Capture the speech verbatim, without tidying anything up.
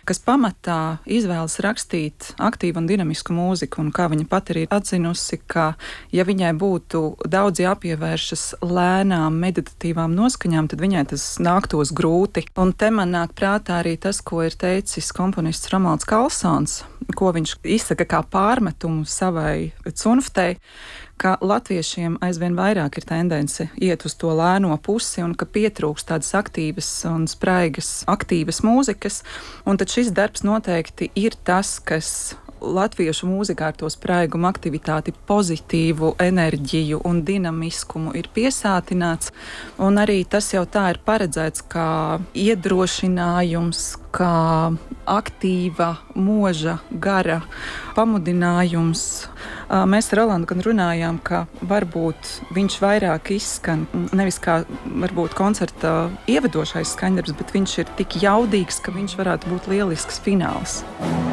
kas pamatā izvēlas rakstīt aktīvu un dinamisku mūziku, un kā viņa pati ir atzinusi, ka, ja viņai būtu daudz jāpievēršas lēnām, meditatīvām noskaņām, tad viņai tas nāktos grūti. Un te man nāk prātā arī tas, ko ir teicis komponists Romualds Karlsons, ko viņš izsaka kā pārmetumu savai Cunftei, ka latviešiem aizvien vairāk ir tendence iet uz to lēno pusi un ka pietrūkst tādas aktīvas un spraigas, aktīvas mūzikas. Un tad šis darbs noteikti ir tas, kas latviešu mūzikā ar to spraigumu, aktivitāti, pozitīvu enerģiju un dinamiskumu ir piesātināts. Un arī tas jau tā ir paredzēts kā iedrošinājums, kā aktīva, moža, gara pamudinājums. Mēs ar Rolandu gan runājām, ka varbūt viņš vairāk izskan nevis kā varbūt koncerta ievedošais skaņdarbs, bet viņš ir tik jaudīgs, ka viņš varētu būt lielisks fināls.